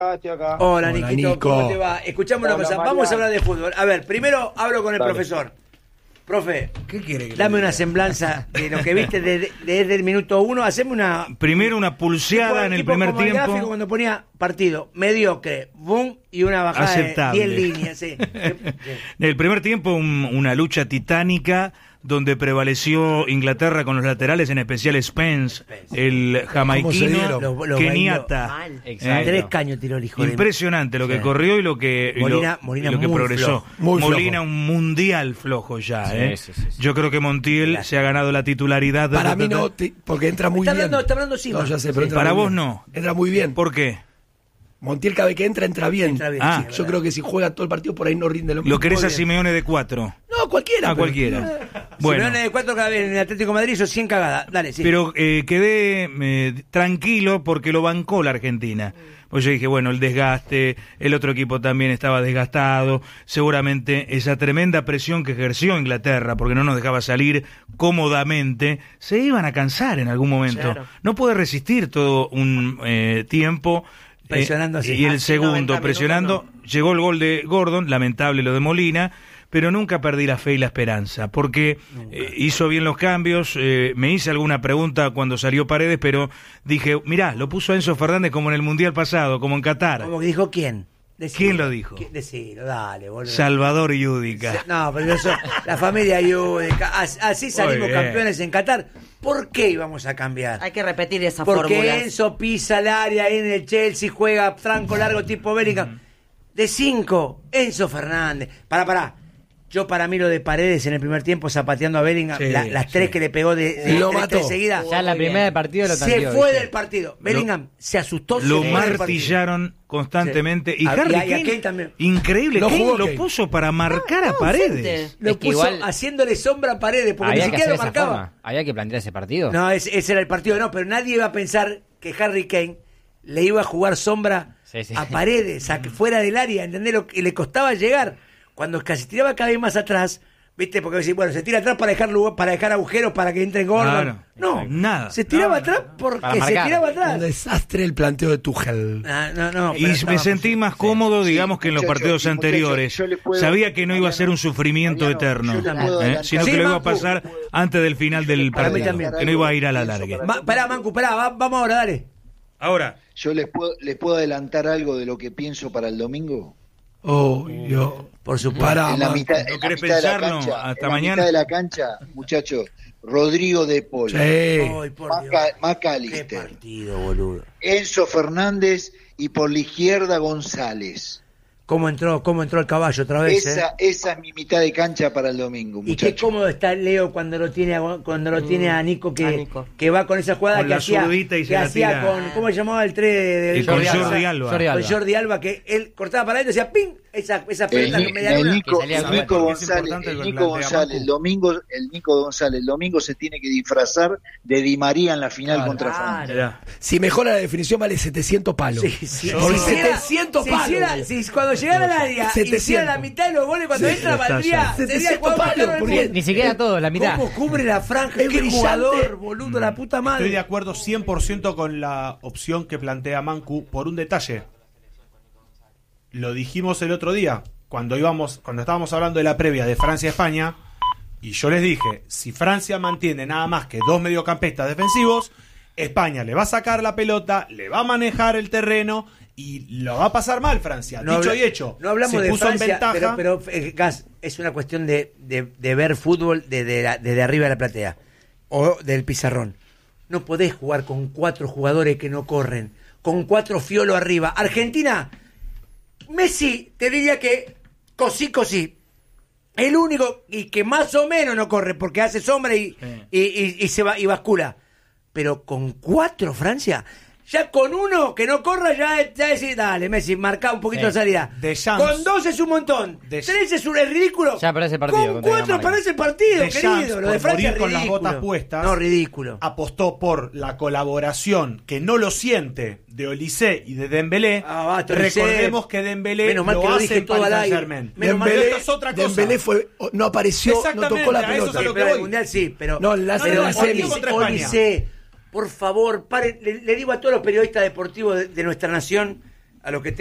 Estoy acá. Hola, Niquito, ¿cómo te va? Escuchame una cosa, vamos a hablar de fútbol. A ver, primero hablo con el profesor. Profe, ¿qué quiere que dame una semblanza de lo que viste desde el minuto 1. Haceme una... Primero una pulseada en el primer como el gráfico tiempo. cuando ponía partido, mediocre, boom, y una bajada Aceptable. de 10 líneas. Sí. En el primer tiempo una lucha titánica donde prevaleció Inglaterra con los laterales, en especial Spence, el jamaiquino, Lo keniata. Exacto. 3 caños tiró el hijo de... Impresionante lo que Sí. corrió y lo que, Molina lo que muy progresó. flojo. Molina un mundial flojo ya. Sí. Yo creo que Montiel se ha ganado la titularidad. Para mí no, porque entra muy Está bien. hablando Sima. No, ya sé, pero entra Para muy vos bien. no. Entra muy bien. ¿Por qué? Montiel cada vez que entra bien. Entra bien, Ah, sí, Yo creo que si juega todo el partido por ahí no rinde lo mismo. Lo querés Muy a bien. Simeone de 4. No, cualquiera. A pero- cualquiera. Bueno. Bueno. De 4 cada vez en el Atlético de Madrid hizo 100 cagadas. Dale, sí. Pero quedé tranquilo porque lo bancó la Argentina. Pues yo dije, bueno, el desgaste, el otro equipo también estaba desgastado, seguramente esa tremenda presión que ejerció Inglaterra, porque no nos dejaba salir cómodamente, se iban a cansar en algún momento. Claro. No puede resistir todo un tiempo. Presionando así. Y el Así, segundo 90 presionando, minutos, llegó el gol de Gordon, lamentable lo de Molina, pero nunca perdí la fe y la esperanza, porque hizo bien los cambios, me hice alguna pregunta cuando salió Paredes, pero dije, mirá, lo puso Enzo Fernández como en el Mundial pasado, como en Qatar. ¿Cómo que dijo quién? Decilo. ¿Quién lo dijo? Decilo, dale, boludo. Salvador Yudica. No, pero eso, la familia Yudica, así salimos Muy bien. campeones en Qatar. ¿Por qué íbamos a cambiar? Hay que repetir esa Porque fórmula. Enzo pisa el área ahí en el Chelsea, juega tranco largo tipo Bellingham. De 5, Enzo Fernández. Pará. Yo para mí lo de Paredes en el primer tiempo zapateando a Bellingham, Sí, las 3 que le pegó de Lo tres mató. seguidas. Ya en la Muy primera bien. del partido lo Se tanteó, fue ¿viste? del partido. Bellingham se asustó. Lo se fue del partido. martillaron constantemente. Sí. Y Harry Y a Kane, Kane también. increíble, No Kane jugó lo Kane. puso para marcar a Paredes. Lo Es que puso igual- haciéndole sombra a Paredes, porque ni Había que siquiera hacer lo esa marcaba. forma. Había que plantear ese partido. No, ese era el partido, no, pero nadie iba a pensar que Harry Kane le iba a jugar sombra Sí. a Paredes, a que fuera del área, ¿entendés? Lo que le costaba llegar. Cuando casi tiraba cada vez más atrás, ¿viste? Porque decís, bueno, se tira atrás para dejar lugar, para dejar agujeros para que entre Gordon. Claro. No, Nada. se tiraba No, atrás porque Para se marcar. tiraba Un atrás. desastre el planteo de Tuchel. No, Y me sentí más cómodo, digamos, que en los muchachos, partidos y anteriores. muchachos, yo le puedo- Sabía que no iba a ser un Mariano, sufrimiento Mariano, eterno, yo le puedo adelantar- sino que Sí, lo iba a Mancu. pasar antes del final del Para mí partido, también. que no iba a ir a la larga. Pará, Mancu, vamos ahora, dale. Ahora, Yo les puedo adelantar algo de lo que pienso para el domingo. Oh, yo. Por supuesto. Pará, En la man. mitad, ¿No en la querés mitad de la pensarlo cancha, hasta en la mañana? mitad de la cancha, muchachos, Rodrigo de Paul, Sí. Ay, por Dios. Qué McAllister, partido, boludo. Enzo Fernández y por la izquierda González. ¿Cómo entró el caballo otra vez? Esa es mi mitad de cancha para el domingo, Y qué muchachos. cómodo está Leo cuando lo tiene a Nico a Nico. que va con esa jugada Con que la hacía, zurdita y se que la hacía tira. con ¿cómo se llamaba el 3 Y con Barça? Jordi Alba. Jordi Alba. Con Jordi Alba, que él cortaba para adentro y decía ¡ping! Esa pelota El, que media luna. Nico, que salía el con- Nico es González, importante el lo que Nico plantea González, Mancu. el Nico González, el domingo se tiene que disfrazar de Di María en la final Claro. contra Francia. mirá. Si mejora la definición, vale 700 palos. Sí. Por Si hiciera- 700 si palos. hiciera- si cuando llegara al área 700. hiciera la mitad de los goles cuando Sí, entra está valdría ya. sería el 700 jugador más palos, caro del porque mundo. Ni siquiera todo, la mitad. ¿Cómo cubre la franja? Es ¡Qué brillante. jugador, boludo! La puta madre. Estoy de acuerdo 100% con la opción que plantea Mancu por un detalle. Lo dijimos el otro día, cuando estábamos hablando de la previa de Francia-España, y yo les dije, si Francia mantiene nada más que 2 mediocampistas defensivos, España le va a sacar la pelota, le va a manejar el terreno y lo va a pasar mal Francia. No Dicho habla- y hecho, no hablamos se de puso Francia, en ventaja. pero Gas, es una cuestión de ver fútbol desde arriba de la platea o del pizarrón. No podés jugar con 4 jugadores que no corren, con 4 fiolos arriba. Argentina, Messi, te diría que cosí. El único y que más o menos no corre porque hace sombra y se va y bascula. Pero con 4 Francia, ya con uno que no corra ya decís, dale Messi, marca un poquito Sí. de salida. Deschamps. Con 2 es un montón. Des- 3 es ridículo. Ya parece partido Con contra 4 Dinamarca. parece el partido, Deschamps, querido. Lo por de Francia es morir con las ridículo. botas puestas, No, ridículo. apostó por la colaboración que no lo siente de Olise y de Dembélé. Basta, Olise. Recordemos que Dembélé Menos mal que lo hace dije en todo al Paris aire. Saint-Germain. Menos mal que Dembélé esto es otra cosa. Dembélé no apareció, no Exactamente, tocó la a eso pelota. es lo que Pero el voy. mundial sí, pero No, la partido contra España. Olise, por favor, pare, le digo a todos los periodistas deportivos de nuestra nación a lo que